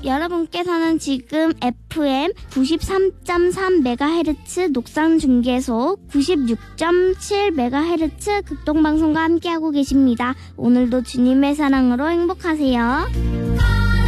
여러분께서는 지금 FM 93.3MHz 녹상중계소 96.7MHz 극동방송과 함께하고 계십니다. 오늘도 주님의 사랑으로 행복하세요.